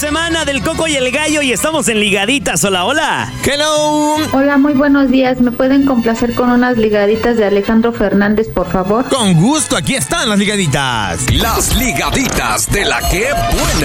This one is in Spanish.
semana del Coco y el Gallo y estamos en Ligaditas. Hola, hola. Hello. Hola, muy buenos días. ¿Me pueden complacer con unas ligaditas de Alejandro Fernández, por favor? Con gusto, aquí están las ligaditas. Las ligaditas de la que buena.